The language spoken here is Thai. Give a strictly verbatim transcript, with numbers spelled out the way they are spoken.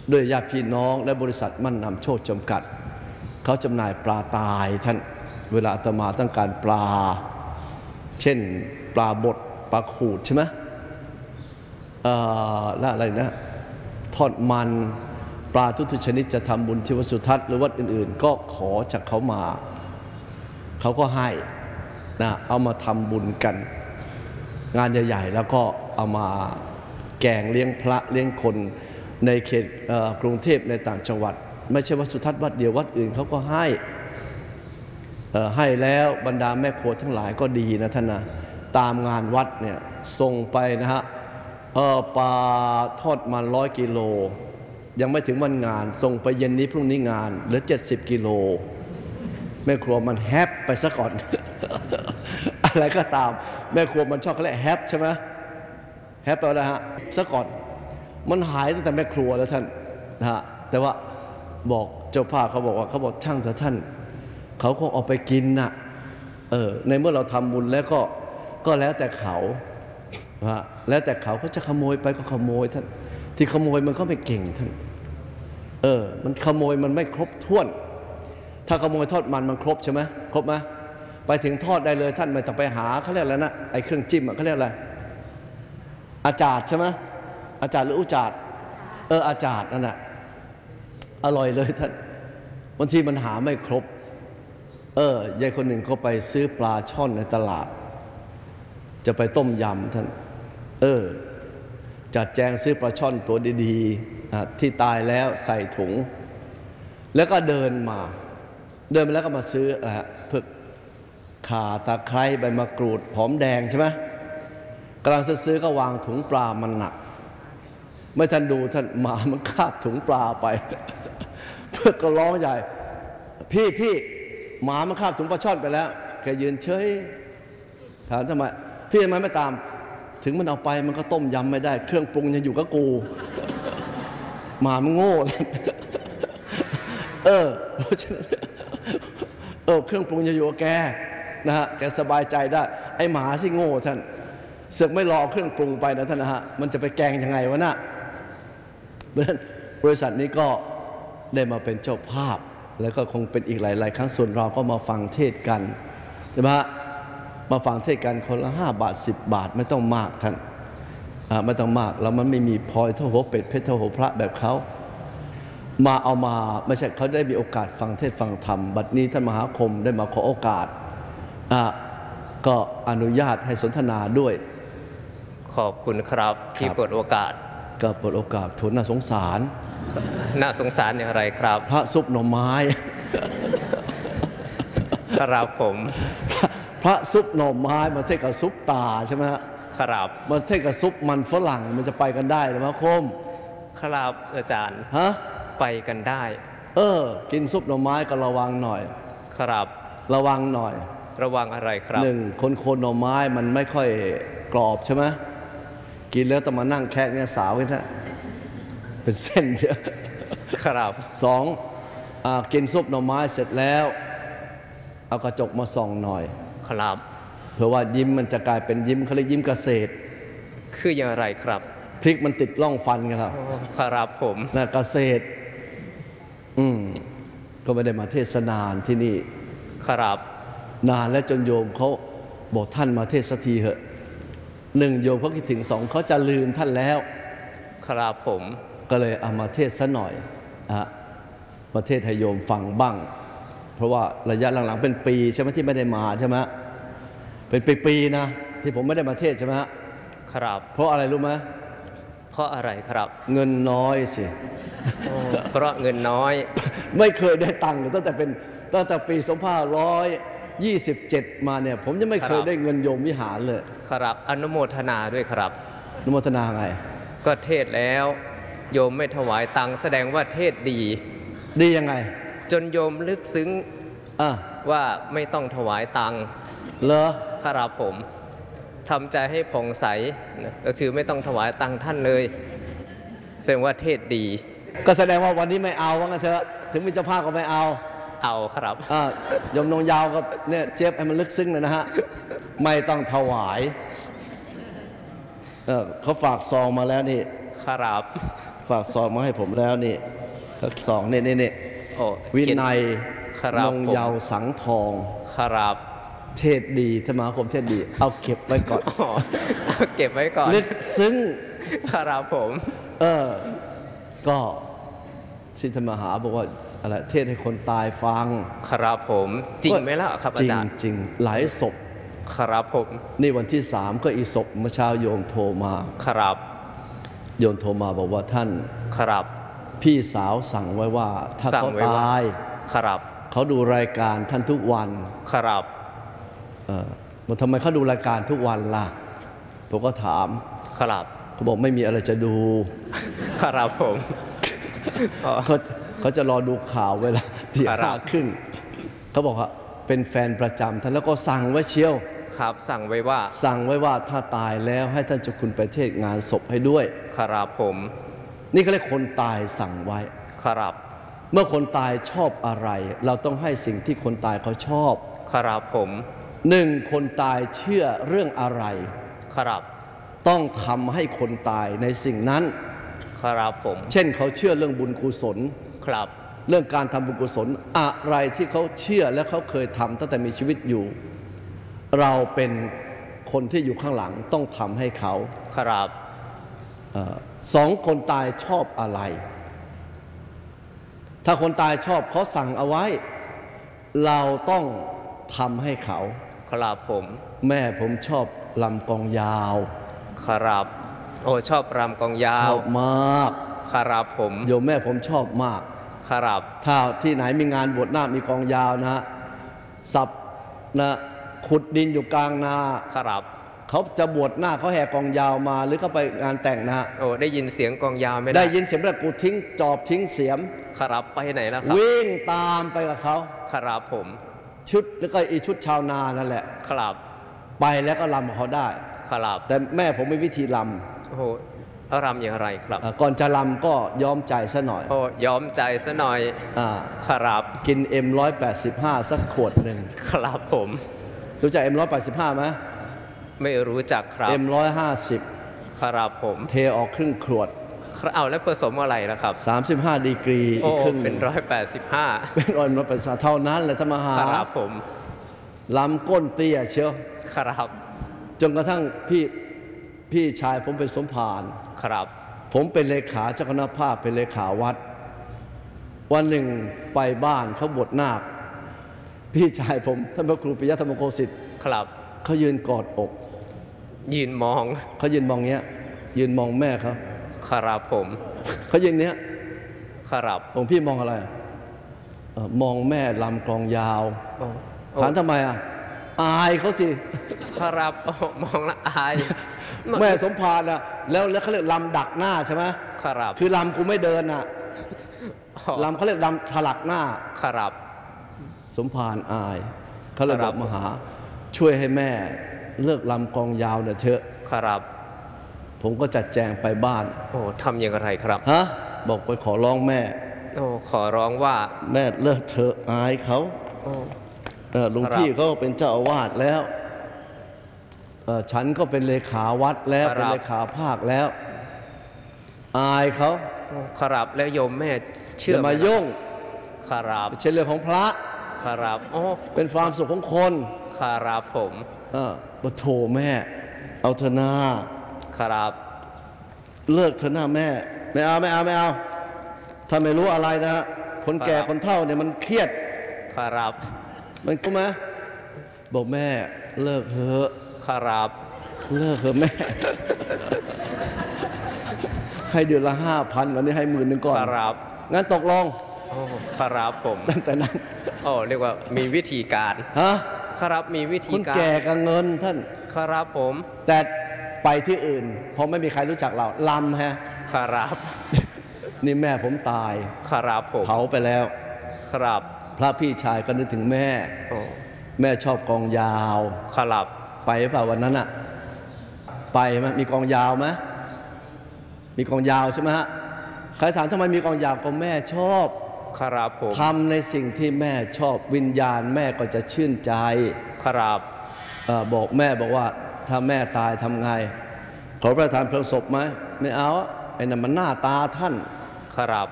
ด้วยญาติพี่น้องและบริษัทมั่นนำโชคจำกัดเขาจำหน่ายปลาตายท่านเวลาอาตมาต้องการปลาเช่นปลาบดปลาขูดใช่ไหมเอ่อและอะไรนะทอดมันปลาทุกชนิดจะทำบุญที่วัดสุทัศน์หรือวัดอื่นๆก็ขอจากเขามาเขาก็ให้นะเอามาทำบุญกันงานใหญ่ๆแล้วก็เอามาแกงเลี้ยงพระเลี้ยงคนในเขตกรุงเทพในต่างจังหวัดไม่ใช่วัดสุทัศน์วัดเดียววัดอื่นเขาก็ให้ให้แล้วบรรดาแม่ครัวทั้งหลายก็ดีนะท่านนะตามงานวัดเนี่ยส่งไปนะฮะปลาทอดมันร้อยกิโลยังไม่ถึงวันงานส่งไปเย็นนี้พรุ่งนี้งานเหลือเจ็ดสิบกิโลแม่ครัวมันแฮปไปซะก่อน อะไรก็ตามแม่ครัวมันชอบเขาเรียกแฮปใช่ไหมแฮปแปลว่าอะไรฮะซะก่อนมันหายตั้งแต่แม่ครัวแล้วท่านนะฮะแต่ว่าบอกเจ้าภาพเขาบอกว่าเขาบอกช่างเถอะท่านเขาคงเอาไปกินน่ะเออในเมื่อเราทำบุญแล้วก็ก็แล้วแต่เขาฮะแล้วแต่เขาเขาจะขโมยไปก็ขโมยท่านที่ขโมยมันก็ไม่เก่งท่านเออมันขโมยมันไม่ครบถ้วนถ้าขโมยทอดมันมันครบใช่ไหมครบไหมไปถึงทอดได้เลยท่านไม่ต้องไปหาเขาเรียกอะไรนะไอ้เครื่องจิ้มเขาเรียกอะไรอาจารย์ใช่ไหมอาจารย์หรืออุจารเอออาจารย์นั่นแหละอร่อยเลยท่านบางทีมันหาไม่ครบเออยายคนหนึ่งเขาไปซื้อปลาช่อนในตลาดจะไปต้มยำท่านเออจัดแจงซื้อปลาช่อนตัวดีๆที่ตายแล้วใส่ถุงแล้วก็เดินมาเดินมาแล้วก็มาซื้ออะไรเผือกข่าตะไคร้ใบมะกรูดหอมแดงใช่ไหมกำลังซื้อก็วางถุงปลามันหนักไม่ทันดูท่านหมามันคาบถุงปลาไปเพื่อก็ร้องใหญ่พี่พี่หมามันคาบถุงปลาช่อนไปแล้วแกยืนเฉยถามทำไมพี่ทำไมไม่ตามถึงมันเอาไปมันก็ต้มยำไม่ได้เครื่องปรุงยังอยู่กับกูหมามันโง่เออเพราะฉะนั้นเออเครื่องปรุงยังอยู่กับแกนะฮะแกสบายใจได้ไอหมาสิโง่ท่านเสือกไม่รอเครื่องปรุงไปนะท่านนะฮะมันจะไปแกงยังไงวะน่ะเพราะฉะนั้นบริษัทนี้ก็ได้มาเป็นเจ้าภาพแล้วก็คงเป็นอีกหลายๆครั้งส่วนเราก็มาฟังเทศกันใช่ไหมฮะมาฟังเทศกันคนละห้าบาทสิบบาทไม่ต้องมากท่านไม่ต้องมากแล้วมันไม่มีพลอยเท่าหัวเป็ดเพชรเท่าหัวพระแบบเขามาเอามาไม่ใช่เขาได้มีโอกาสฟังเทศฟังธรรมบัดนี้ท่านมหาคมได้มาขอโอกาสก็อนุญาตให้สนทนาด้วยขอบคุณครับที่เปิดโอกาสก็เปิดโอกาสทุนน่าสงสารน่าสงสารอย่างไรครับพระซุปหน่อไม้ครับผมพระซุปหน่อไม้มาเทศกับซุปตาใช่ไหมฮะครับมาเทศกับซุปมันฝรั่งมันจะไปกันได้หรือมะคมครับอาจารย์ฮะไปกันได้เออกินซุปหน่อไม้ก็ระวังหน่อยครับระวังหน่อยระวังอะไรครับหนึ่งคนโคนหน่อไม้มันไม่ค่อยกรอบใช่ไหมกินแล้วต้องมานั่งแคะเนี่ยสาวกันฮะเป็นเส้นเยอะครับสองกินซุปหน่อไม้เสร็จแล้วเอากระจกมาส่องหน่อยครับเพื่อว่ายิ้มมันจะกลายเป็นยิ้มเขาเรียกยิ้มเกษตรคืออย่างไรครับพริกมันติดร่องฟันกันครับครับผมนะเกษตรอืมก็ไม่ได้มาเทศนาที่นี่ครับนานแล้วจนโยมเขาบอกท่านมาเทศสักทีเหอะหนึ่งโยมเขาคิดถึงสองเขาจะลืมท่านแล้วครับผมก็เลยเอามาเทศซะหน่อยอะมาเทศให้โยมฟังบ้างเพราะว่าระยะหลังๆเป็นปีใช่ไหมที่ไม่ได้มาใช่ไหมเป็นปีๆนะที่ผมไม่ได้มาเทศใช่ไหมครับเพราะอะไรรู้ไหมเพราะอะไรครับเงินน้อยสิเพราะเงินน้อยไม่เคยได้ตังค์ตั้งแต่เป็นตั้งแต่ปีสองพันห้าร้อยยี่สิบเจ็ดมาเนี่ยผมยังไม่เคยได้เงินโยมวิหารเลยครับอนุโมทนาด้วยครับอนุโมทนาไงก็เทศแล้วโยมไม่ถวายตังค์แสดงว่าเทศดีดียังไงจนโยมลึกซึ้งว่าไม่ต้องถวายตังค์เหรอครับผมทำใจให้ผ่องใสก็คือไม่ต้องถวายตังค์ท่านเลยแสดงว่าเทศดีก็แสดงว่าวันนี้ไม่เอาว่างั้นเถอะถึงมีเจ้าภาพก็ไม่เอาเอาครับยมนงยาวก็เนี่ยเจี๊ยบให้มันลึกซึ้งเลยนะฮะไม่ต้องถวายเขาฝากซองมาแล้วนี่ครับฝากซองมาให้ผมแล้วนี่สองเนี่ยเนี่ยโอ้วิเขียนัยครับนงเยาว์สังทองครับเทศดีธรรมาคมเทศดี เอาเก็บไว้ก่อนอ๋อเอาเก็บไว้ก่อนลึกซึ้งครับผมเออ ก็ที่ธรรมหาบอกว่าอะไรเทศให้คนตายฟังครับผมจริงไหมล่ะครับอาจารย์จริงๆหลายศพครับผมนี่วันที่สามก็อีศพเมื่อเช้าโยมโทรมาครับโยมโทรมาบอกว่าท่านครับพี่สาวสั่งไว้ว่าถ้าสั่งเขาไว้ว่าตายครับเขาดูรายการท่านทุกวันครับเออบอกทำไมเขาดูรายการทุกวันล่ะผมก็ถามครับเขาบอกไม่มีอะไรจะดูครับผมอ๋อเขาเขาจะรอดูข่าวเวลาที่ครับห้าครึ่งเขาบอกว่าเป็นแฟนประจำท่านแล้วก็สั่งไว้เชียวครับสั่งไว้ว่าสั่งไว้ว่าถ้าตายแล้วให้ท่านเจ้าคุณไปเทศงานศพให้ด้วยครับผมนี่เขาเรียกคนตายสั่งไว้ครับเมื่อคนตายชอบอะไร เราต้องให้สิ่งที่คนตายเขาชอบครับผมหนึ่งคนตายเชื่อเรื่องอะไรครับต้องทำให้คนตายในสิ่งนั้นครับผมเช่นเขาเชื่อเรื่องบุญกุศลครับเรื่องการทำบุญกุศลอะไรที่เขาเชื่อและเขาเคยทำตั้งแต่มีชีวิตอยู่ เราเป็นคนที่อยู่ข้างหลังต้องทำให้เขาครับเออสองคนตายชอบอะไร ถ้าคนตายชอบเขาสั่งเอาไว้ เราต้องทำให้เขาครับผมแม่ผมชอบลำกองยาวครับ โอ้ชอบรำกองยาชวอบมากครับผมโยมแม่ผมชอบมากครับถ้าที่ไหนมีงานบวชนาคมีกองยาวนะฮะสับนะขุดดินอยู่กลางนาครับเขาจะบวชนาคเขาแห่กองยาวมาหรือเขาไปงานแต่งนะฮะโอ้ได้ยินเสียงกองยาวไหมได้ยินเสียงแล้วกูทิ้งจอบทิ้งเสียมครับไปไหนแล้วครับวิ่งตามไปกับเขาครับผมชุดแล้วก็อีชุดชาวนานั่นแหละครับไปแล้วก็ลำกับเขาได้ครับแต่แม่ผมมีวิธีลโอ้โหเอารำอย่างไรครับำอ่ะก่อนจะลำก็ย้อมใจซะหน่อยโอ้ย้อมใจซะหน่อยอ่าครับกิน เอ็ม ร้อยแปดสิบห้า สักขวดหนึ่งครับผมรู้จัก เอ็ม ร้อยแปดสิบห้าไหมไม่รู้จักครับเอ็ม ร้อยห้าสิบครับผมเทออกครึ่งขวดครับเอาแล้วผสมอะไรล่ะครับสามสิบห้า ดีกรีโอ้อีกครึ่งหเป็นนึ่งร้อยแปดสิบห้าเป็นออยล์ร้อยแปดสิบห้าเท่านั้นแหละธรรมหาครับผมลำก้นเตี้ยเชียวครับจนกระทั่งพี่พี่ชายผมเป็นสมภารครับผมเป็นเลขาเจ้าคณะภาคเป็นเลขาวัด วันหนึ่งไปบ้านเขาบวชนาค พี่ชายผมท่านพระครูปิยธรรมโคสิทธิ์ครับเขายืนกอดอกยืนมองเขายืนมองเนี้ย ยืนมองแม่เขาครับผมเขายืนเนี้ยครับผมพี่มองอะไรเอ่อมองแม่ลำกลองยาวโอ้ถามทำไมอ่ะอายเขาสิครับโอ้มองละอายแม่สมภารอ่ะแล้วแล้วเขาเรียกลำดักหน้าใช่ไหมครับคือลำกูไม่เดินอ่ะอ๋อลำเขาเรียกลำถลักหน้าครับสมภารอายเขาเลยครับอบ กมาหา ช่วยให้แม่เลิกลำกลองยาวเนี่ยเถอะครับผมก็จัดแจงไปบ้านโอ้ทำอย่างไรครับฮะบอกไปขอร้องแม่โอ้ขอร้องว่าแม่เลิกเถอะอายเขาโอ้เออหลวงครับพี่เขาเป็นเจ้าอาวาสแล้วเออฉันก็เป็นเลขาวัดแล้วครับเป็นเลขาภาคแล้ว อายเขาโอ้ครับแล้วโยมแม่เชื่ออไหย่ามายุ่งครับไม่ใช่เรื่องของพระครับโอ้เป็นความสุขของคนครับผมเออปะโถแม่ เอาเถอะนาครับเลิกเถอะหน้าแม่ ไม่เอาไม่เอาไม่เอา ถ้าไม่รู้อะไรนะฮะคนแก่คนเฒ่าเนี่ยมันเครียดครับมันก็มาบอกแม่เลิกเถอะครับเลิกเถอะแม่ ให้เดือนละห้าพันวันนี้ให้หมื่นหนึ่งก่อนครับงั้นตกลงโอ้ครับผมตั้งแต่นั้นโอ้เรียกว่ามีวิธีการฮะครับมีวิคธีนการแก่กับเงินท่านครับผมแต่ไปที่อื่นเพราะไม่มีใครรู้จักเราลำฮะครับนี่แม่ผมตายครับผมเผาไปแล้วครับพระพี่ชายก็นึกถึงแม่โอ้แม่ชอบกองยาวครับไปหรือเปล่าวันนั้นอะไปไหมมีกองยาวไหมมีกองยาวใช่ไหมฮะใครถามทำไมมีกองยาวก็แม่ชอบครับผมทำในสิ่งที่แม่ชอบวิญญาณแม่ก็จะชื่นใจครับเออบอกแม่บอกว่าถ้าแม่ตายทำไง ขอพระทานเพลิงศพไหมไม่เอาอะไอ้นั่นมันหน้าตาท่านครับ